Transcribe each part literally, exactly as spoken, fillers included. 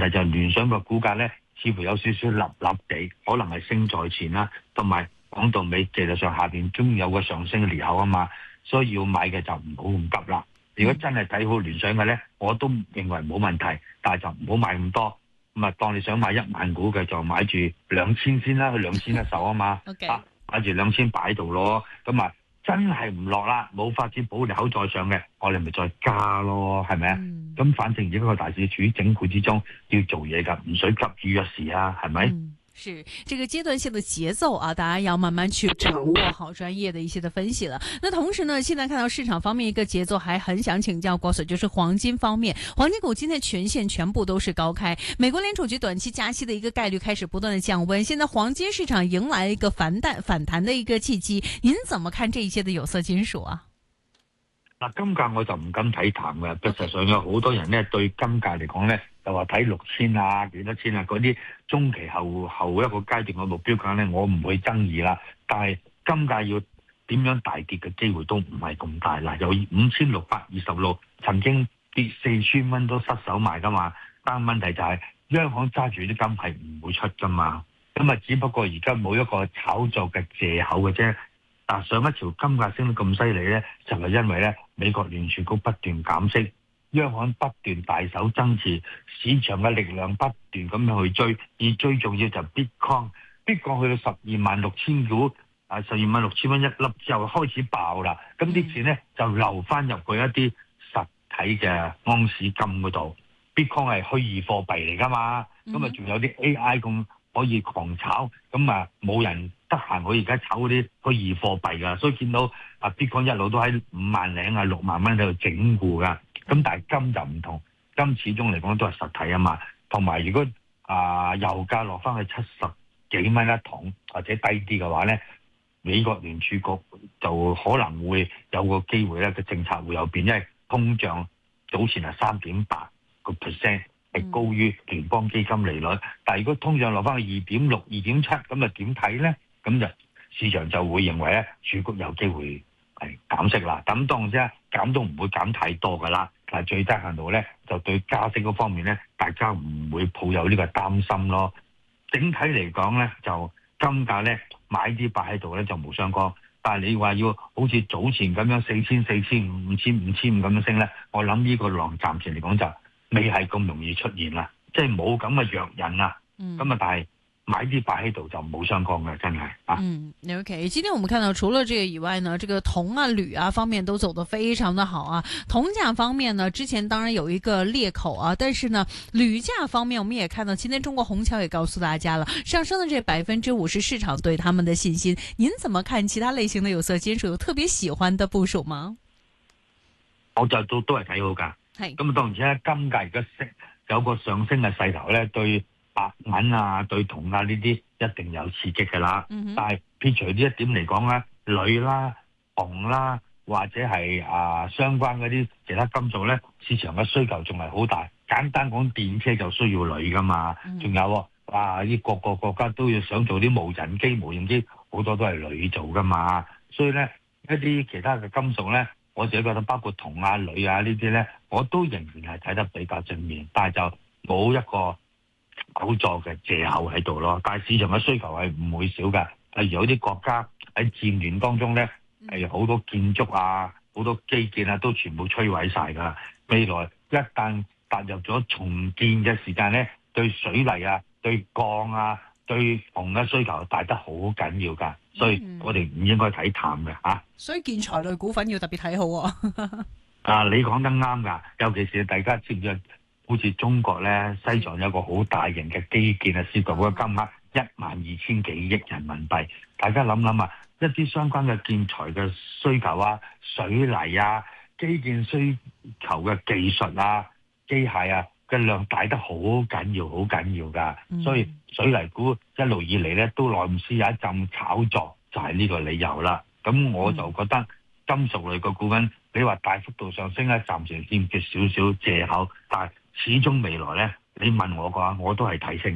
題就係聯想個股價咧，似乎有少少立立地，可能係升在前啦。同埋講到尾，技術上下邊終於有個上升嘅裂口啊嘛，所以要買嘅就唔好咁急啦。如果真係睇好聯想嘅咧，我都認為冇問題，但係就唔好買咁多。咁啊，當你想買一萬股嘅，就買住兩千先啦，佢兩千一手啊嘛， okay. 啊買住兩千擺喺度咯。咁啊，真係唔落啦，冇發展保利口再上嘅，我哋咪再加咯，係咪啊？咁、嗯、反正而家個大市處於整固之中，要做嘢噶，唔使急於一時啊，係咪？ 嗯是這個階段性的節奏啊，大家要慢慢去掌握好專業的一些的分析了。那同時呢，現在看到市場方面一個節奏，還很想請教郭 Sir，就是黃金方面，黃金股今天全線全部都是高開，美國聯儲局短期加息的一個概率開始不斷的降溫，現在黃金市場迎來一個反彈反彈的一個契機，您怎麼看這一些的有色金屬啊？ 嗱，金價我就唔敢睇淡嘅，實際上有好多人呢對金價嚟講呢，就話睇六千啊、幾多千啊嗰啲中期後後一個階段嘅目標價呢，我唔會爭議啦。但係金價要點樣大跌嘅機會都唔係咁大啦。有五千六百二十六曾經跌四千蚊都失手埋噶嘛，但問題就係、是、央行揸住啲金係唔會出噶嘛，咁啊只不過而家冇一個炒作嘅藉口嘅啫。嗱，上一條金價升得咁犀利呢，就係、是、因為呢美國聯儲局不斷減息，央行不斷大手增持，市場嘅力量不斷咁樣去追，而最重要就係 Bitcoin，Bitcoin 去到十二萬六千股，啊十二萬六千蚊一粒之後開始爆啦，咁啲錢呢，就流翻入去一啲實體嘅安士金嗰度。Bitcoin 係虛擬貨幣嚟噶嘛，咁啊仲有啲 A I 咁可以狂炒，咁啊冇人得閒我而家炒嗰啲虛擬貨幣噶，所以見到啊 Bitcoin 一路都喺五萬零啊六萬蚊喺度整固噶。咁但係金就唔同，金始終嚟講都係實體啊嘛。同埋如果啊、呃、油價落翻去七十幾蚊一桶或者低啲嘅話咧，美國聯儲局就可能會有個機會咧，個政策會有變，因為通脹早前係三點八個 percent 係高於聯邦基金利率，嗯、但係如果通脹落翻去二點六、二點七，咁啊點睇咧？咁就市場就會認為咧，儲局有機會係減息啦。咁當然啫，減都唔會減太多噶啦。但係最低限度咧，就對加息嗰方面咧，大家唔會抱有呢個擔心咯。整體嚟講咧，就金價咧買啲擺喺度咧就冇相干。但係你話要好似早前咁樣四千、四千五、五千、五千五咁樣升咧，我諗呢個浪暫時嚟講就未係咁容易出現啦，即係冇咁嘅藥引啊。咁啊，但係買啲擺喺度就冇相干嘅，真係啊。 嗯 ，OK。今天我們看到除了這個以外呢，這個銅啊、鋁啊方面都走得非常的好啊。銅價方面呢，之前當然有一個裂口啊，但是呢，鋁價方面我們也看到，今天中國虹橋也告訴大家了，上升的這百分之五是市場對他們的信心。您怎麼看其他類型的有色金屬？有特別喜歡的部署嗎？ 我就都都係睇好噶。係。咁啊，當然之啦，金價而家升有個上升嘅勢頭咧，對白銀啊、對銅啊呢啲一定有刺激㗎啦。嗯、但係撇除呢一點嚟講咧，鋁啦、銅啦或者係啊相關嗰啲其他金屬咧，市場嘅需求仲係好大。簡單講，電車就需要鋁噶嘛。仲、嗯、有哇，啲各個國家都要想做啲無人機、無人機，好多都係鋁做噶嘛。所以咧，一啲其他嘅金屬咧，我自己覺得包括銅啊、鋁啊呢啲咧，我都仍然係睇得比較正面，但係就冇一個炒作嘅藉口喺度咯，但係市場嘅需求係唔會少㗎。例如有啲國家喺戰亂當中咧，係好多建築啊、好多基建啊都全部摧毀晒㗎。未來一旦踏入咗重建嘅時間咧，對水泥啊、對鋼啊、對銅嘅需求大得好緊要㗎，所以我哋唔應該睇淡嘅嚇、啊。 所以建材類股份要特別睇好啊！ 啊，你講得啱㗎，尤其是大家知唔知？好似中國咧，西藏有個好大型嘅基建啊，涉及嗰個金額一萬二千幾億人民幣。大家諗諗啊，一啲相關嘅建材嘅需求啊、水泥啊、基建需求嘅技術啊、機械啊嘅量大得好緊要、好緊要㗎。嗯、所以水泥股一路以嚟咧都耐唔時有一陣炒作，就係呢個理由啦。咁我就覺得金屬類嘅股份，你話大幅度上升咧，暫時欠缺少少藉口，但係始終未來咧，你問我嘅話，我都係睇升嘅。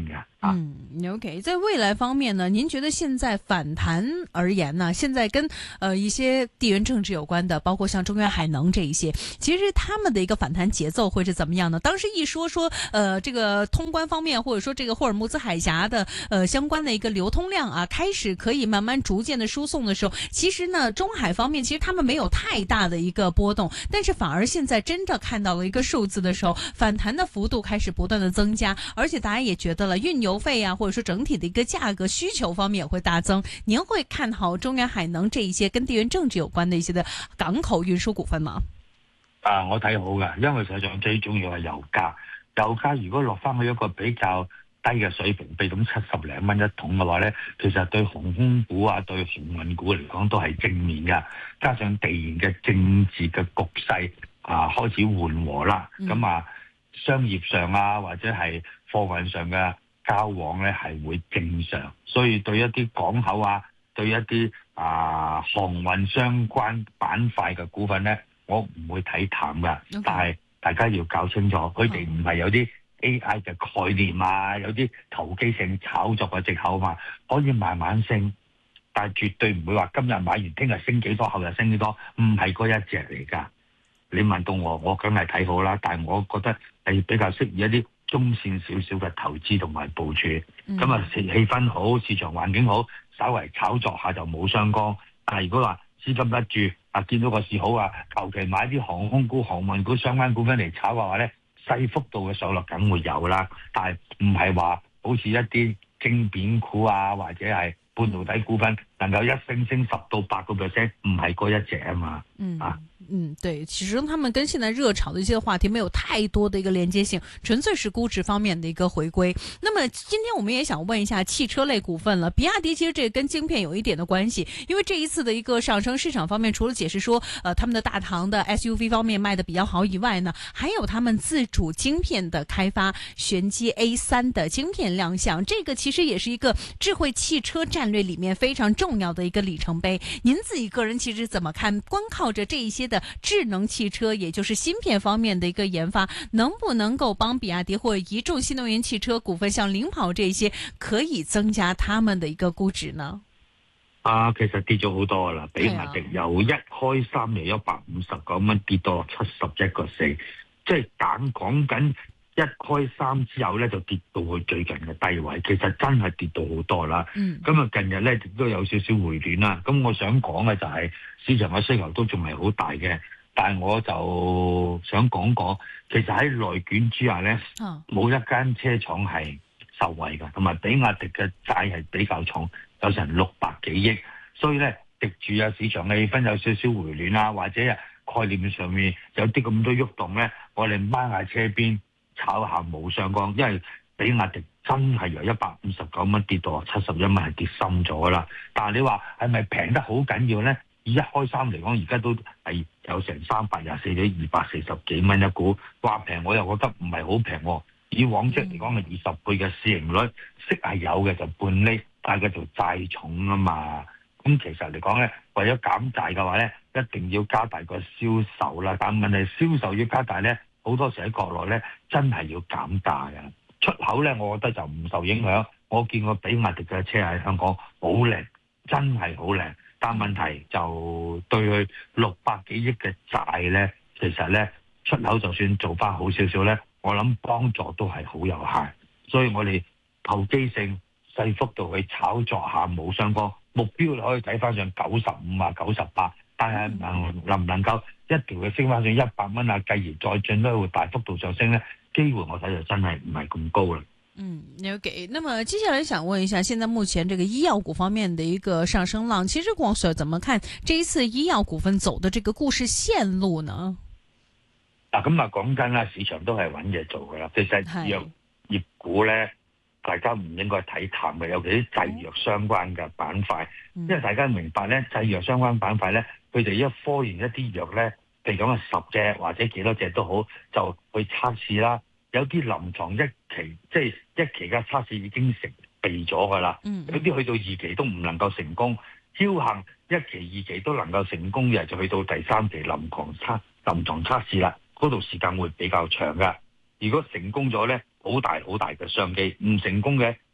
嗯，OK，在未來方面呢，您覺得現在反彈而言呢，現在跟呃一些地緣政治有關的，包括像中遠海能這一些，其實他們的一個反彈節奏會是怎麼樣呢？當時一說說呃這個通關方面，或者說這個霍爾木茲海峽的呃相關的一個流通量啊，開始可以慢慢逐漸的輸送的時候，其實呢中海方面其實他們沒有太大的一個波動，但是反而現在真的看到了一個數字的時候，反彈的幅度開始不斷的增加，而且大家也覺得了運油費啊，或者說整體的一個價格需求方面也會大增。您會看好中遠海能這一些跟地緣政治有關的一些的港口運輸股份嗎？ 啊，我睇好㗎，因為實際上最重要係油價。油價如果落翻去一個比較低嘅水平，比咁七十零蚊一桶嘅話咧，其實對航空股啊、對航運股嚟講都係正面㗎。加上地緣嘅政治嘅局勢啊開始緩和啦，咁、嗯、啊商業上啊或者係貨運上嘅交往咧係會正常，所以對一啲港口啊，對一啲啊航運相關板塊嘅股份咧，我唔會睇淡㗎。Okay. 但係大家要搞清楚，佢哋唔係有啲 A I 嘅概念啊，有啲投機性炒作嘅藉口嘛，可以慢慢升，但係絕對唔會話今日買完聽日升幾多，後日升幾多，唔係嗰一隻嚟㗎。你問到我，我梗係睇好啦，但係我覺得係比較適宜一啲中線少少嘅投資同埋部署。咁啊、嗯，氣氛好，市場環境好，稍為炒作下就冇相干。但係如果話資金得住啊，見到個市好啊，求其買啲航空股、航運股相關股份嚟炒嘅話咧，細幅度嘅上落梗會有啦。但係唔係話好似一啲晶片股啊，或者係半導體股份能夠一升升十到八個 percent， 唔係嗰一隻啊嘛。嗯啊。 嗯，對，其實他們跟現在熱炒的一些話題沒有太多的一個連接性，純粹是估值方面的一個回歸。那麼今天我們也想問一下汽車類股份了，比亞迪其實這個跟晶片有一點的關係，因為這一次的一個上升，市場方面除了解釋說，呃，他們的大唐的 S U V 方面賣得比較好以外呢，還有他們自主晶片的開發，玄機 A 三的晶片亮相，這個其實也是一個智慧汽車戰略裏面非常重要的一個里程碑。您自己個人其實怎麼看？光靠着這一些的智能汽車，也就是芯片方面的一個研發，能不能夠幫比亞迪或一眾新能源汽車股份，像領跑這些，可以增加他們的一個估值呢？ 啊，其實跌咗好多啦，比亞迪由一開三由一百五十九蚊跌到七十一個四，即係講講緊一開三之後咧就跌到去最近嘅低位，其實真係跌到好多啦。嗯，咁啊近日咧亦都有少少回暖啦。咁我想講嘅就係市場嘅需求都仲係好大嘅。但係我就想講講，其實喺內卷之下咧，冇、哦、一間車廠係受惠嘅，同埋比亞迪嘅債係比較重，有成六百幾億，所以咧藉住啊市場嘅氣氛有少少回暖啦，或者概念上面有啲咁多喐動咧，我哋掹下車邊炒下冇相干，因為比亞迪真係由一百五十九蚊跌到七十一蚊，係跌深咗啦。但係你話係咪平得好緊要咧？以一開三嚟講，而家都係有成三百廿四到二百四十幾蚊一股，話平我又覺得唔係好平喎。以往績嚟講係二十倍嘅市盈率，息係有嘅就半厘，但係佢做債重啊嘛。咁其實嚟講咧，為咗減債嘅話咧，一定要加大個銷售啦。但問題銷售要加大咧，好多時喺國內咧真係要減價嘅。出口咧，我覺得就唔受影響。我見過比亞迪嘅車喺香港好靚，真係好靚。但問題就對佢六百幾億嘅債咧，其實咧出口就算做翻好少少咧，我諗幫助都係好有限。所以我哋投機性細幅度去炒作下冇相干，目標你可以睇翻上九十五啊、九十八，但係能能唔能夠一條嘅升翻上一百蚊啊，繼而再進一步大幅度上升咧，機會我睇就真係唔係咁高啦。 嗯 ，OK。那麼接下來想問一下，現在目前這個醫藥股方面的一個上升浪，其實光 Sir 怎麼看這一次醫藥股份走的這個故事線路呢？ 嗱，咁啊講真啦，市場都係揾嘢做噶啦。其實藥業股咧，大家唔應該睇淡嘅，尤其啲製藥相關嘅板塊，嗯、因為大家明白咧，製藥相關板塊咧，佢哋一科完一啲藥咧，譬如講係十隻或者幾多隻都好，就去測試啦。有啲臨床一期，即係一期嘅測試已經成備咗㗎啦。有啲去到二期都唔能夠成功，僥倖一期、二期都能夠成功嘅，就去到第三期臨床測臨床測試啦。嗰度時間會比較長㗎。如果成功咗咧，好大好大嘅商機；唔成功嘅，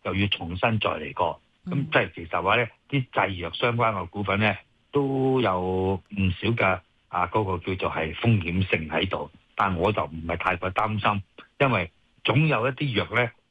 又要重新再嚟過。咁即係其實話咧，啲製藥相關嘅股份咧都有唔少嘅啊嗰、嗰個叫做係風險性喺度，但我就唔係太過擔心，因為總有一啲藥咧